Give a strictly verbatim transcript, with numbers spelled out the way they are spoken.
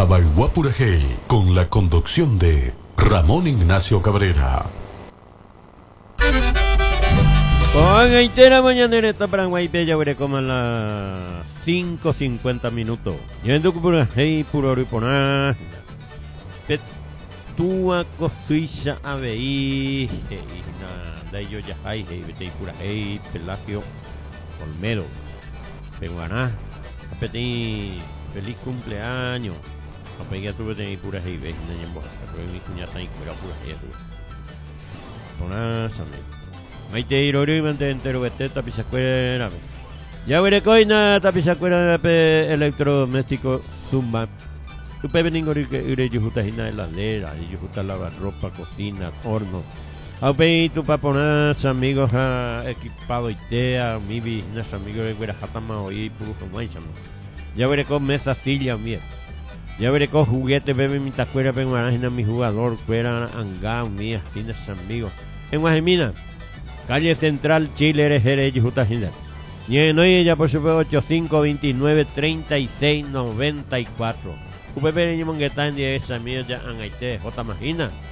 Tabaiguapurajey, con la conducción de Ramón Ignacio Cabrera. Con Aitera mañanera esta Paraguay ya veré como a las cinco cincuenta minutos. Yendo por ahí, por oriponar. Petua cosuiza a veí. De ellos ya hay, vete por ahí, Pelagio, Olmedo, Peguaná. Apetí, feliz cumpleaños. Apetí a tu vete por ahí, ves, no hay en boca. Pero mi cuñata y fuera por ahí, tu. Tonásame. Maite irori mante entero vete tapizacuera. Ya veré coina tapizacuera de electrodoméstico zumba. Tu pebe ningori que ire yujuta hina de la lera, y yujuta lavar ropa, cocina, horno. Aupe tu paponas amigos ha equipado idea, mi business amigos de fuera jatama hoy puro maizam. Ya veré con mesa silla mía. Ya veré con juguete bebe mi tacuera penguarajina mi jugador fuera anga mía, tienes amigos. En Guajimina. Calle Central, Chile, R G R, Yujutajina. Y en hoy ella por supuesto ocho cinco veintinueve treinta y seis noventa y cuatro. U P P niño monguetán de esa mía ya en Haití, J Magina.